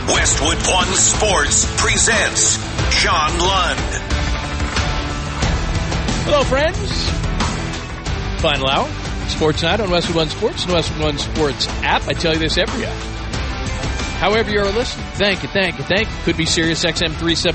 Westwood One Sports presents Sean Lund. Hello, friends. Final hour, Sports Night on Westwood One Sports and Westwood One Sports app. I tell you this every hour. However you are listening, thank you. Could be Sirius XM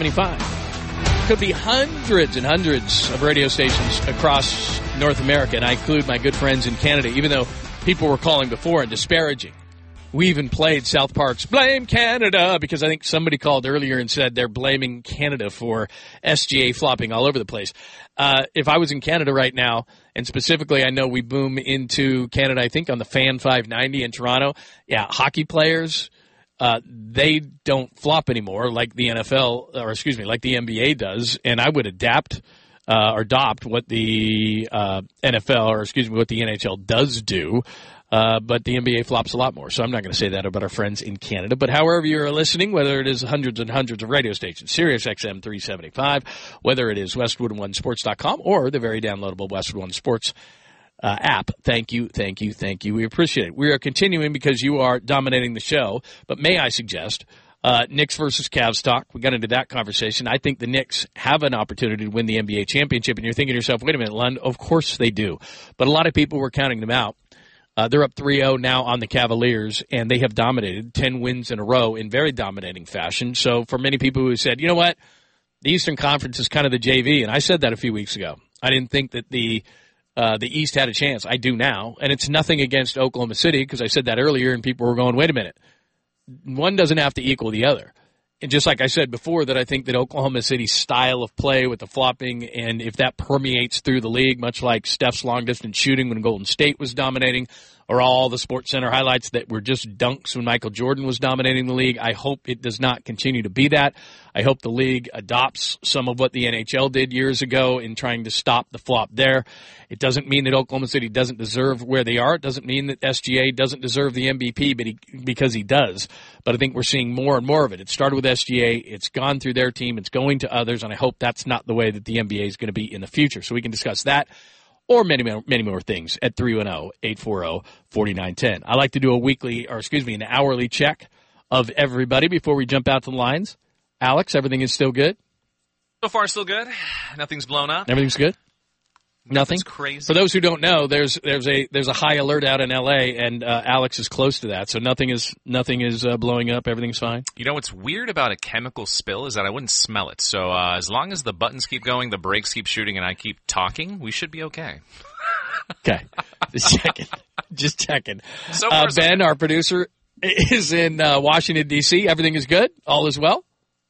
375. Could be hundreds and hundreds of radio stations across North America, and I include my good friends in Canada, even though people were calling before and disparaging. We even played South Park's Blame Canada, because I think somebody called earlier and said they're blaming Canada for SGA flopping all over the place. If I was in Canada right now, and specifically I know we boom into Canada, I think on the Fan 590 in Toronto, hockey players, they don't flop anymore like the NFL, or excuse me, like the NBA does, and I would adopt what the NFL, or excuse me, what the NHL does do. But the NBA flops a lot more, so I'm not going to say that about our friends in Canada. But however you're listening, whether it is hundreds and hundreds of radio stations, Sirius XM 375, whether it is WestwoodOneSports.com or the very downloadable Westwood One Sports app, thank you. We appreciate it. We are continuing because you are dominating the show, but may I suggest Knicks versus Cavs talk. We got into that conversation. I think the Knicks have an opportunity to win the NBA championship, and you're thinking to yourself, wait a minute, Lund, of course they do. But a lot of people were counting them out. They're up 3-0 now on the Cavaliers, and they have dominated 10 wins in a row in very dominating fashion. So for many people who said, you know what, the Eastern Conference is kind of the JV, and I said that a few weeks ago. I didn't think that the East had a chance. I do now, and it's nothing against Oklahoma City, because I said that earlier, and people were going, wait a minute. One doesn't have to equal the other. And just like I said before, that I think that Oklahoma City's style of play with the flopping, and if that permeates through the league, much like Steph's long-distance shooting when Golden State was dominating, or all the SportsCenter highlights that were just dunks when Michael Jordan was dominating the league, I hope it does not continue to be that. I hope the league adopts some of what the NHL did years ago in trying to stop the flop there. It doesn't mean that Oklahoma City doesn't deserve where they are. It doesn't mean that SGA doesn't deserve the MVP, because he does. But I think we're seeing more and more of it. It started with SGA. It's gone through their team. It's going to others, and I hope that's not the way that the NBA is going to be in the future. So we can discuss that or many more things at 310-840-4910. I like to do an hourly check of everybody before we jump out to the lines. Alex, everything is still good? So far, still good. Nothing's blown up. Everything's good? Nothing crazy. For those who don't know, there's a high alert out in L.A. and Alex is close to that, so nothing is blowing up. Everything's fine. You know what's weird about a chemical spill is that I wouldn't smell it. So as long as the buttons keep going, the brakes keep shooting, and I keep talking, we should be okay. Okay, just checking. So Ben, our producer, is in Washington D.C. Everything is good. All is well.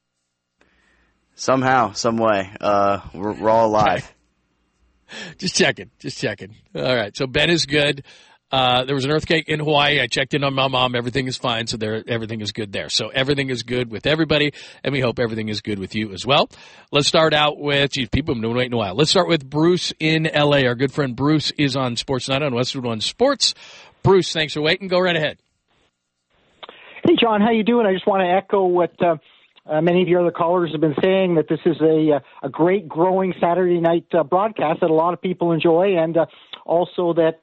Somehow, some way, we're all alive. Okay. Just checking. All right, so Ben is good. There was an earthquake in Hawaii. I checked in on my mom. Everything is fine, so everything is good there. So everything is good with everybody, and we hope everything is good with you as well. Let's start out with, people have been waiting a while. Let's start with Bruce in L.A. Our good friend Bruce is on Sports Night on Westwood One Sports. Bruce, thanks for waiting. Go right ahead. Hey, John, how you doing? I just want to echo what many of your other callers have been saying, that this is a great growing Saturday night broadcast that a lot of people enjoy, and also that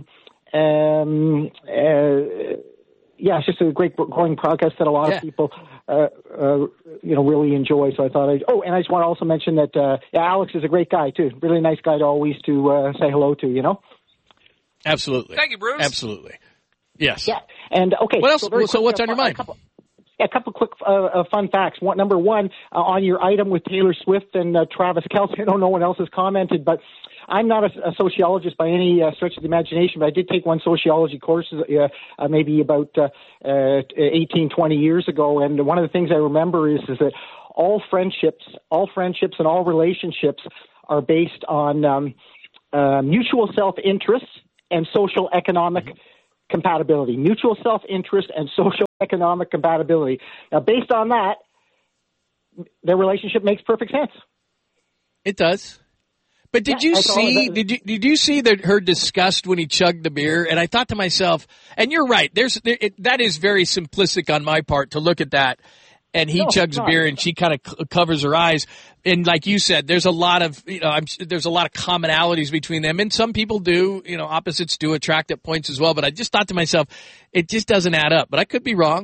it's just a great growing broadcast that a lot of people really enjoy. So I thought and I just want to also mention that Alex is a great guy too, really nice guy to always to say hello to. Absolutely. Thank you, Bruce. Absolutely. Yes. Yeah. And okay. What else? So what's on your mind? A couple quick fun facts. Number one, on your item with Taylor Swift and Travis Kelce, I know no one else has commented, but I'm not a sociologist by any stretch of the imagination, but I did take one sociology course maybe about 18, 20 years ago, and one of the things I remember is that all friendships and all relationships are based on mutual self-interest and social economic compatibility. Mutual self-interest and social economic compatibility. Now, based on that, their relationship makes perfect sense. It does. But did you see her disgust when he chugged the beer? And I thought to myself, and you're right, that is very simplistic on my part to look at that. And he chugs a beer and she kind of covers her eyes. And like you said, there's a lot of, there's a lot of commonalities between them. And some people do, opposites do attract at points as well. But I just thought to myself, it just doesn't add up. But I could be wrong. No,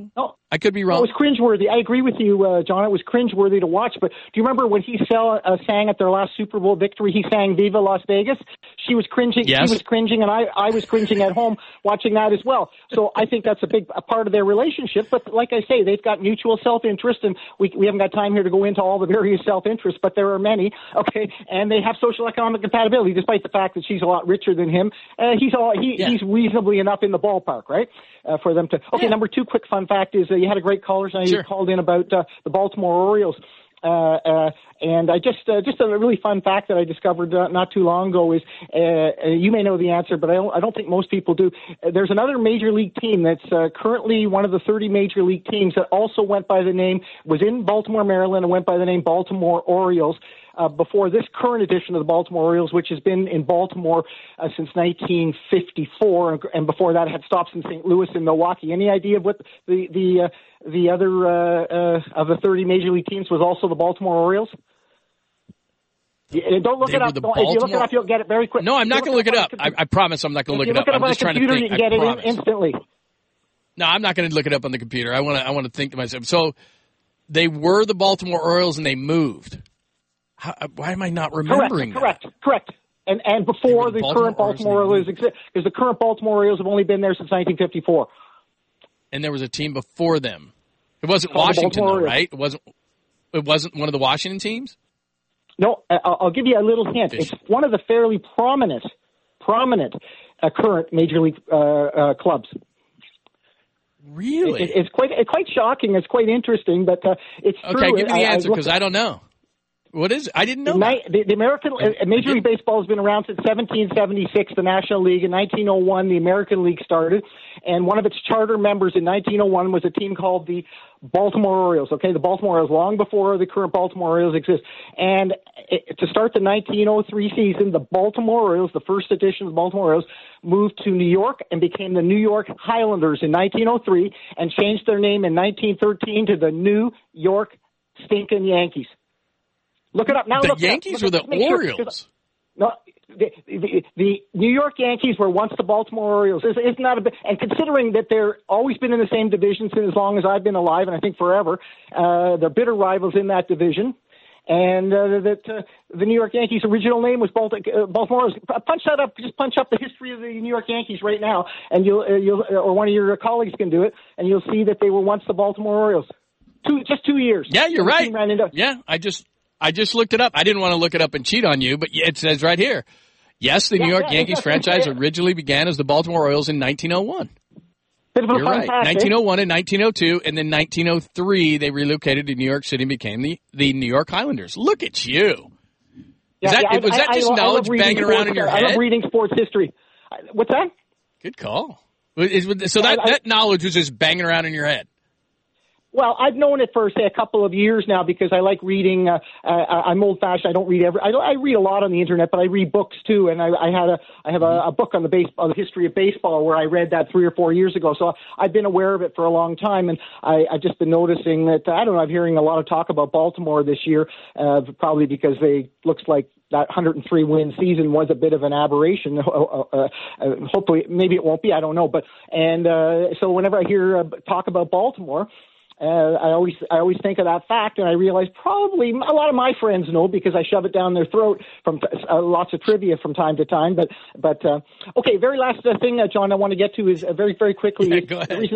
I could be wrong. It was cringeworthy. I agree with you, John. It was cringeworthy to watch. But do you remember when he sang at their last Super Bowl victory? He sang "Viva Las Vegas." She was cringing. Yes. He was cringing, and I was cringing at home watching that as well. So I think that's a part of their relationship. But like I say, they've got mutual self-interest, and we haven't got time here to go into all the various self-interests, but there are many. Okay, and they have social economic compatibility, despite the fact that she's a lot richer than him. He's reasonably enough in the ballpark, right? For them to. Okay, number 2 quick fun fact is you had a great caller tonight. Sure. You called in about the Baltimore Orioles. And I just a really fun fact that I discovered not too long ago is you may know the answer, but I don't think most people do. There's another major league team that's currently one of the 30 major league teams that also went by the name, was in Baltimore, Maryland, and went by the name Baltimore Orioles. Before this current edition of the Baltimore Orioles, which has been in Baltimore since 1954, and before that had stops in St. Louis and Milwaukee. Any idea of what the other of the 30 major league teams was also the Baltimore Orioles? Don't look it up. If you look it up, you'll get it very quick. No, I'm not going to look it up. I promise I'm not going to look it up. I'm just trying to think. You can get it instantly. No, I'm not going to look it up on the computer. I want to think to myself. So they were the Baltimore Orioles and they moved. Why am I not remembering that? Correct. And before the current Baltimore Orioles exist, because the current Baltimore Orioles have only been there since 1954. And there was a team before them. It wasn't Washington, though, right? It wasn't one of the Washington teams? No, I'll give you a little hint. It's one of the fairly prominent current major league clubs. Really? It's quite shocking. It's quite interesting, but it's true. Okay, give me the answer because I don't know. What is it? I didn't know that. The American Major League Baseball has been around since 1776, the National League. In 1901, the American League started, and one of its charter members in 1901 was a team called the Baltimore Orioles. Okay, the Baltimore Orioles, long before the current Baltimore Orioles exist. And to start the 1903 season, the Baltimore Orioles, the first edition of the Baltimore Orioles, moved to New York and became the New York Highlanders in 1903 and changed their name in 1913 to the New York Stinkin' Yankees. Look it up now. The Yankees or the Orioles? No, the New York Yankees were once the Baltimore Orioles. Isn't that and considering that they're always been in the same division since as long as I've been alive, and I think forever, they're bitter rivals in that division. And the New York Yankees' original name was Baltimore Orioles. Punch that up. Just punch up the history of the New York Yankees right now, and you'll or one of your colleagues can do it, and you'll see that they were once the Baltimore Orioles. Just 2 years. Yeah, you're right. Yeah, I just looked it up. I didn't want to look it up and cheat on you, but it says right here. Yes, the New York Yankees franchise originally began as the Baltimore Orioles in 1901. You're right. 1901 and 1902, and then 1903 they relocated to New York City and became the New York Highlanders. Look at you. Was that just knowledge banging around in your head? I love reading sports history. What's that? Good call. So that knowledge was just banging around in your head. Well, I've known it for, say, a couple of years now because I like reading. I'm old-fashioned. I don't read I read a lot on the internet, but I read books too. And I have a book on the history of baseball where I read that 3 or 4 years ago. So I've been aware of it for a long time, and I've just been noticing that I don't know. I'm hearing a lot of talk about Baltimore this year, probably because looks like that 103 win season was a bit of an aberration. Hopefully, maybe it won't be. I don't know. So whenever I hear talk about Baltimore. I always think of that fact, and I realize probably a lot of my friends know because I shove it down their throat from lots of trivia from time to time. But okay, very last thing, John, I want to get to is very, very quickly. Yeah, go ahead. The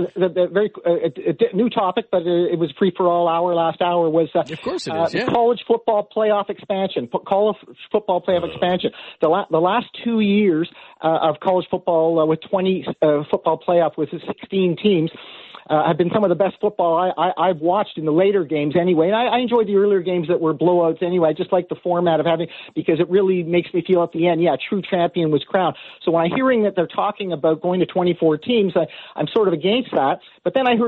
reason new topic, but it was free for all last hour was of course it is. The college football playoff expansion. College football playoff expansion. The last 2 years of college football with 20 football playoff with 16 teams. Have been some of the best football I've watched in the later games anyway. And I enjoyed the earlier games that were blowouts anyway. I just like the format of having, because it really makes me feel at the end, true champion was crowned. So when I'm hearing that they're talking about going to 24 teams, I'm sort of against that. But then I heard